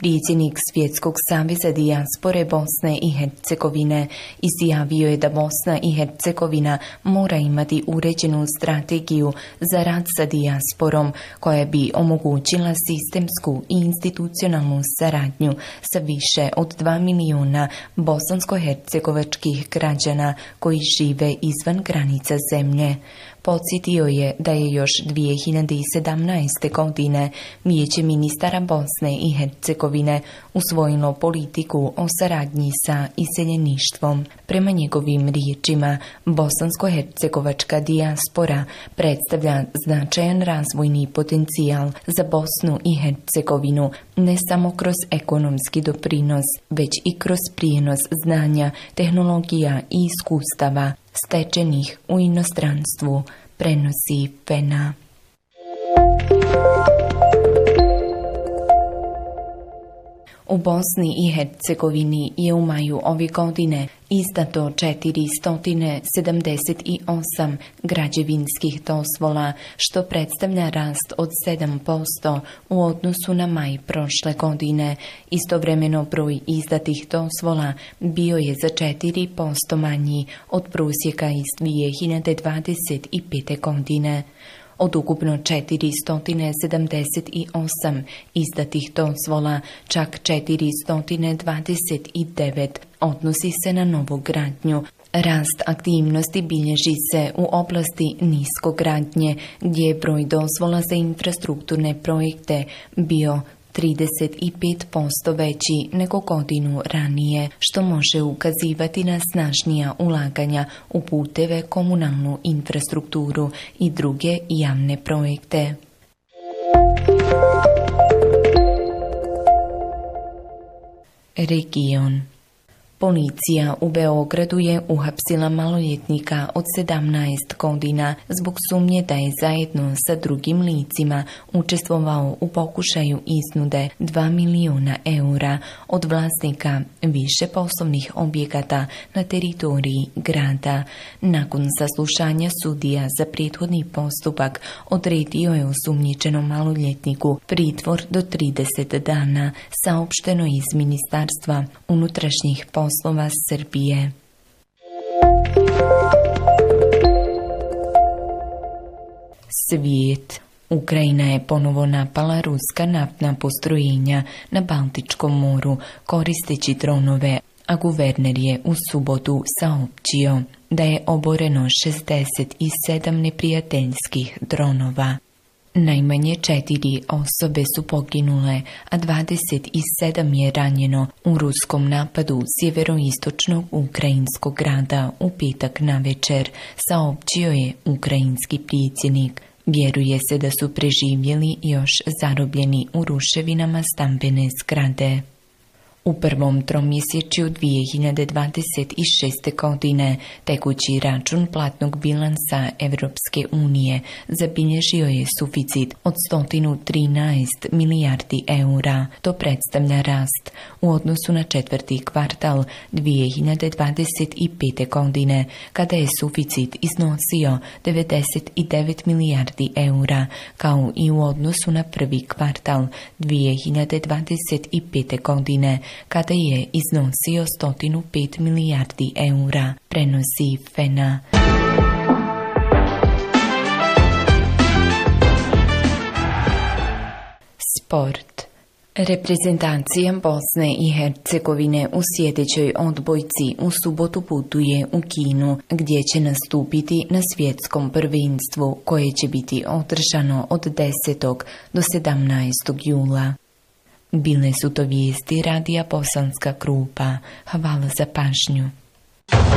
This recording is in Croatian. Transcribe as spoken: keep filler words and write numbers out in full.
Predsjednik Svjetskog saveza dijaspore Bosne i Hercegovine izjavio je da Bosna i Hercegovina mora imati uređenu strategiju za rad sa dijasporom koja bi omogućila sistemsku i institucionalnu saradnju sa više od dva milijuna bosansko-hercegovačkih građana koji žive izvan granica zemlje. Podsjetio je da je još dvije hiljade sedamnaeste. godine Vijeće ministara Bosne i Hercegovine usvojilo politiku o saradnji sa iseljeništvom. Prema njegovim riječima, bosansko-hercegovačka dijaspora predstavlja značajan razvojni potencijal za Bosnu i Hercegovinu, ne samo kroz ekonomski doprinos, već i kroz prijenos znanja, tehnologija i iskustava stečenih u inostranstvu, prenosi Fena. U Bosni i Hercegovini je u maju ove godine izdato četiristo sedamdeset osam građevinskih dozvola, što predstavlja rast od sedam posto u odnosu na maj prošle godine. Istovremeno broj izdatih dozvola bio je za četiri posto manji od prosjeka iz dvije hiljade dvadeset pete. godine. Od ukupno četiristo sedamdeset osam izdatih dozvola, čak četiristo dvadeset devet odnosi se na novogradnju. Rast aktivnosti bilježi se u oblasti niskogradnje, gdje je broj dozvola za infrastrukturne projekte bio trideset pet posto veći nego godinu ranije, što može ukazivati na snažnija ulaganja u puteve, komunalnu infrastrukturu i druge javne projekte. Region. Policija u Beogradu je uhapsila maloljetnika od sedamnaest godina zbog sumnje da je zajedno sa drugim licima učestvovao u pokušaju iznude dva miliona eura od vlasnika više poslovnih objekata na teritoriji grada. Nakon saslušanja sudija za prethodni postupak odredio je osumnjičenom maloljetniku pritvor do trideset dana, saopšteno iz Ministarstva unutrašnjih poslova Poslova Srbije. Svijet. Ukrajina je ponovo napala ruska naftna postrojenja na Baltičkom moru koristeći dronove, a guverner je u subotu saopćio da je oboreno šezdeset sedam neprijateljskih dronova. Najmanje četiri osobe su poginule, a dvadeset sedam je ranjeno u ruskom napadu sjeveroistočnog ukrajinskog grada u petak navečer, saopćio je ukrajinski predsjednik. Vjeruje se da su preživjeli još zarobljeni u ruševinama stambene zgrade. U prvom tromjesečju dvije hiljade dvadeset šeste. godine tekući račun platnog bilansa Evropske unije zabilježio je suficit od sto trinaest milijardi eura. To predstavlja rast u odnosu na četvrti kvartal dvije hiljade dvadeset pete. godine, kada je suficit iznosio devedeset devet milijardi eura, kao i u odnosu na prvi kvartal dvije hiljade dvadeset pete. godine, kada je iznosio sto pet milijardi eura, prenosi Fena. Sport. Reprezentacija Bosne i Hercegovine u sljedećoj odbojci u subotu putuje u Kinu, gdje će nastupiti na svjetskom prvenstvu koje će biti održano od desetog do sedamnaestog jula. Bile su to vijesti radija Bosanska Krupa. Hvala za pažnju.